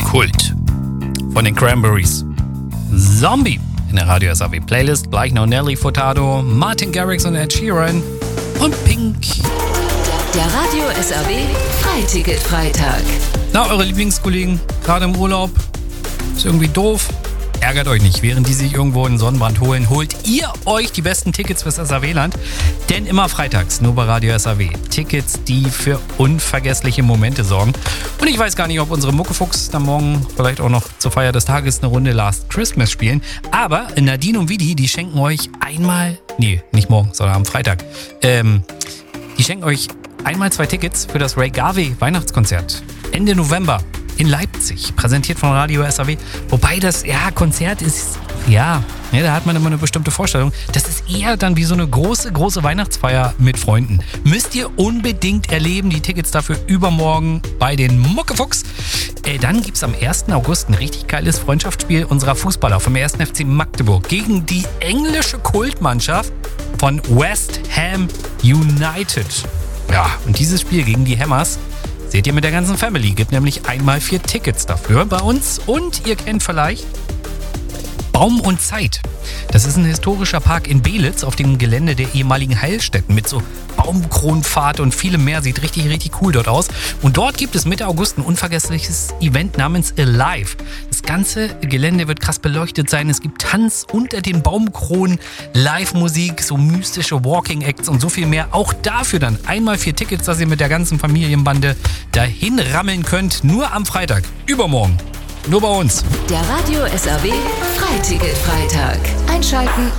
Kult von den Cranberries. Zombie in der Radio SAW Playlist. Gleich noch Nelly Furtado, Martin Garrix und Ed Sheeran und Pink. Der Radio SAW Freiticket-Freitag. Na, eure Lieblingskollegen, gerade im Urlaub, ist irgendwie doof. Ärgert euch nicht, während die sich irgendwo einen Sonnenbrand holen, holt ihr euch die besten Tickets fürs SAW-Land. Denn immer freitags, nur bei Radio SAW. Tickets, die für unvergessliche Momente sorgen. Und ich weiß gar nicht, ob unsere Muckefuchs dann morgen vielleicht auch noch zur Feier des Tages eine Runde Last Christmas spielen. Aber Nadine und Vidi, die schenken euch einmal, nee, nicht morgen, sondern am Freitag. Die schenken euch einmal 2 Tickets für das Ray Garvey Weihnachtskonzert. Ende November. In Leipzig, präsentiert von Radio SAW. Wobei das, Konzert ist, da hat man immer eine bestimmte Vorstellung. Das ist eher dann wie so eine große Weihnachtsfeier mit Freunden. Müsst ihr unbedingt erleben. Die Tickets dafür übermorgen bei den Muckefuchs. Dann gibt es am 1. August ein richtig geiles Freundschaftsspiel unserer Fußballer vom 1. FC Magdeburg gegen die englische Kultmannschaft von West Ham United. Ja, und dieses Spiel gegen die Hammers seht ihr mit der ganzen Family. Gibt nämlich einmal 4 Tickets dafür bei uns. Und ihr kennt vielleicht Baum und Zeit. Das ist ein historischer Park in Belitz auf dem Gelände der ehemaligen Heilstätten mit so Baumkronenpfad und vielem mehr. Sieht richtig cool dort aus. Und dort gibt es Mitte August ein unvergessliches Event namens Alive. Das ganze Gelände wird krass beleuchtet sein. Es gibt Tanz unter den Baumkronen, Live-Musik, so mystische Walking-Acts und so viel mehr. Auch dafür dann einmal 4 Tickets, dass ihr mit der ganzen Familienbande dahin rammeln könnt. Nur am Freitag, übermorgen. Nur bei uns. Der Radio SAW Freiticket-Freitag. Einschalten